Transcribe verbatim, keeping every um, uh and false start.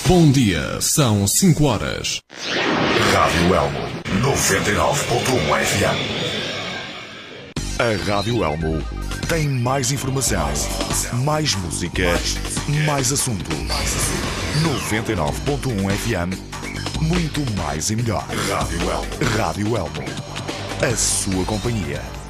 Bom dia, são cinco horas. Rádio Elmo, noventa e nove ponto um F M. A Rádio Elmo tem mais informação, mais música, mais assuntos. noventa e nove ponto um F M, muito mais e melhor. Rádio Elmo. Rádio Elmo, a sua companhia.